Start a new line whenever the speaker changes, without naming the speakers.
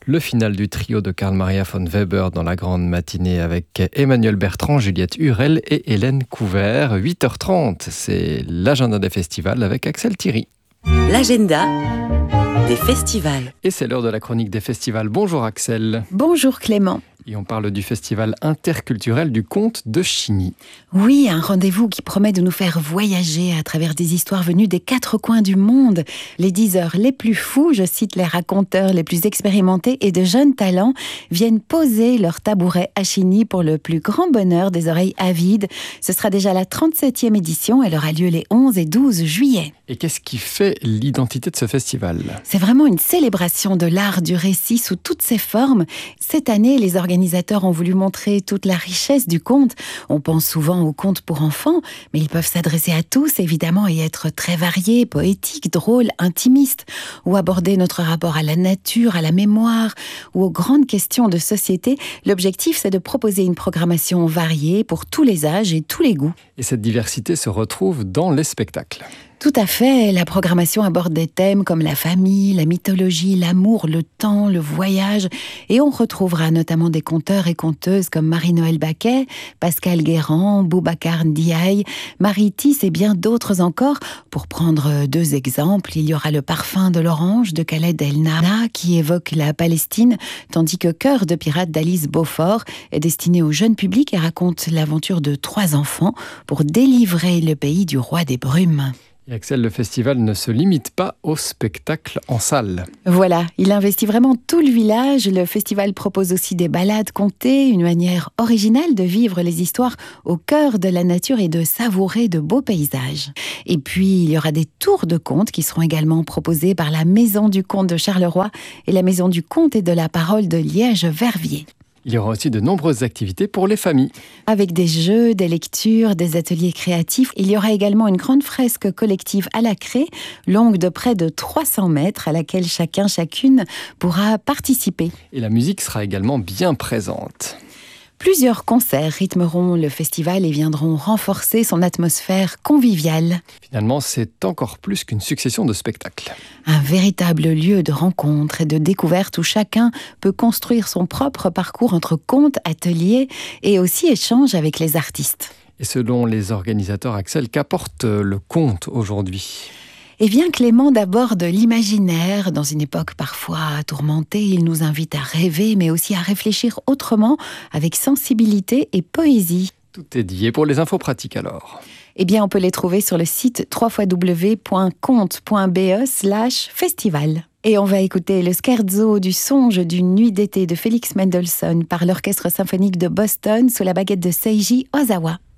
Le final du trio de Carl Maria von Weber dans la grande matinée avec Emmanuel Bertrand, Juliette Hurel et Hélène Couvert. 8h30, c'est l'agenda des festivals avec Axel Thierry.
L'agenda des festivals.
Et c'est l'heure de la chronique des festivals. Bonjour Axel.
Bonjour Clément.
Et on parle du festival interculturel du conte de Chigny.
Oui, un rendez-vous qui promet de nous faire voyager à travers des histoires venues des 4 coins du monde. Les 10 heures les plus fous, je cite les raconteurs les plus expérimentés et de jeunes talents, viennent poser leur tabouret à Chigny pour le plus grand bonheur des oreilles avides. Ce sera déjà la 37e édition, elle aura lieu les 11 et 12 juillet.
Et qu'est-ce qui fait l'identité de ce festival ?
C'est vraiment une célébration de l'art du récit sous toutes ses formes. Cette année, les organisateurs ont voulu montrer toute la richesse du conte. On pense souvent aux contes pour enfants, mais ils peuvent s'adresser à tous, évidemment, et être très variés, poétiques, drôles, intimistes, ou aborder notre rapport à la nature, à la mémoire, ou aux grandes questions de société. L'objectif, c'est de proposer une programmation variée pour tous les âges et tous les goûts.
Et cette diversité se retrouve dans les spectacles.
Tout à fait, la programmation aborde des thèmes comme la famille, la mythologie, l'amour, le temps, le voyage. Et on retrouvera notamment des conteurs et conteuses comme Marie-Noël Baquet, Pascal Guérand, Boubacar Ndiaye, Marie Tisse et bien d'autres encore. Pour prendre 2 exemples, il y aura Le parfum de l'orange de Khaled El Nahna qui évoque la Palestine, tandis que Cœur de pirate d'Alice Beaufort est destiné au jeune public et raconte l'aventure de 3 enfants pour délivrer le pays du roi des brumes.
Et Axel, le festival ne se limite pas au spectacle en salle.
Voilà, il investit vraiment tout le village. Le festival propose aussi des balades contées, une manière originale de vivre les histoires au cœur de la nature et de savourer de beaux paysages. Et puis, il y aura des tours de contes qui seront également proposés par la Maison du Conte de Charleroi et la Maison du Conte et de la Parole de Liège-Verviers.
Il y aura aussi de nombreuses activités pour les familles.
Avec des jeux, des lectures, des ateliers créatifs. Il y aura également une grande fresque collective à la craie, longue de près de 300 mètres, à laquelle chacune pourra participer.
Et la musique sera également bien présente.
Plusieurs concerts rythmeront le festival et viendront renforcer son atmosphère conviviale.
Finalement, c'est encore plus qu'une succession de spectacles.
Un véritable lieu de rencontre et de découverte où chacun peut construire son propre parcours entre contes, ateliers et aussi échanges avec les artistes.
Et selon les organisateurs, Axel, qu'apporte le conte aujourd'hui ?
Eh bien, Clément, d'abord de l'imaginaire. Dans une époque parfois tourmentée, il nous invite à rêver, mais aussi à réfléchir autrement, avec sensibilité et poésie.
Tout est dit. Et pour les infos pratiques alors ?
Eh bien, on peut les trouver sur le site www.conte.be/festival. Et on va écouter le scherzo du songe d'une nuit d'été de Félix Mendelssohn par l'Orchestre symphonique de Boston sous la baguette de Seiji Ozawa.